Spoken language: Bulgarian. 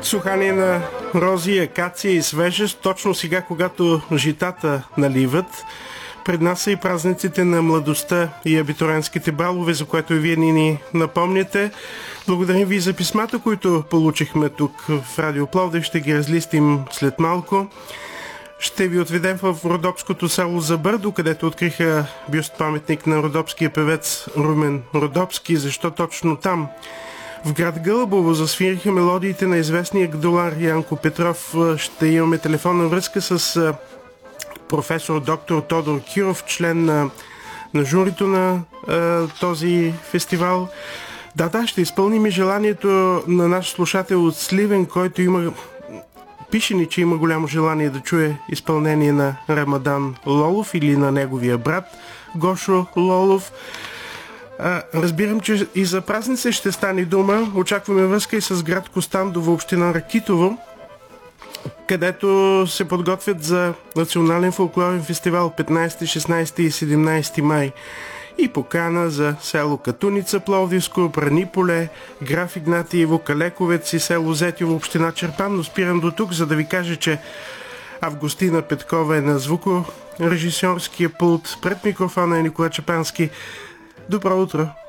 Сухание на рози, акация и свежест, точно сега, когато житата наливат. Пред нас са и празниците на младостта и абитуриентските балове, за което и вие ни напомняте. Благодарим ви за писмата, които получихме тук в Радио Пловдив. Ще ги разлистим след малко. Ще ви отведем в родопското село Забърдо, където откриха бюст-паметник на родопския певец Румен Родопски. Защо точно там? В град Гълъбово засвириха мелодиите на известния гдолар Янко Петров. Ще имаме телефонна връзка с професор доктор Тодор Киров, член на журито на този фестивал. Да, ще изпълним и желанието на наш слушател от Сливен, който пише ни, че има голямо желание да чуе изпълнение на Рамадан Лолов или на неговия брат Гошо Лолов. Разбирам, че и за празници ще стане дума. Очакваме връзка и с град Костандово, община Ракитово, където се подготвят за национален фолклорен фестивал 15, 16 и 17 май. И покана за село Катуница, Пловдивско, Браниполе, Граф Игнатиево, Калековец и село Зетиво, община Черпан. Но спирам до тук, за да ви кажа, че Августина Петкова е на звукорежисьорския пулт. Пред микрофона е Никола Чапански. Добро утро!